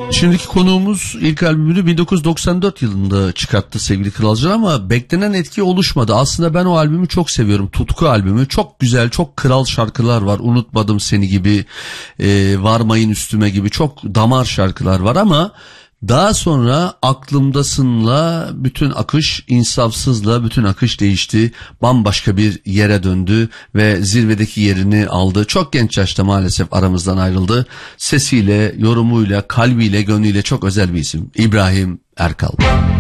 Şimdiki konuğumuz ilk albümünü 1994 yılında çıkarttı sevgili Kralcılar ama beklenen etki oluşmadı. Aslında ben o albümü çok seviyorum. Tutku albümü. Çok güzel, çok kral şarkılar var. Unutmadım Seni gibi, Varmayın Üstüme gibi çok damar şarkılar var ama daha sonra Aklımdasın'la bütün akış, İnsafsız'la bütün akış değişti. Bambaşka bir yere döndü ve zirvedeki yerini aldı. Çok genç yaşta maalesef aramızdan ayrıldı. Sesiyle, yorumuyla, kalbiyle, gönlüyle çok özel bir isim. İbrahim Erkal.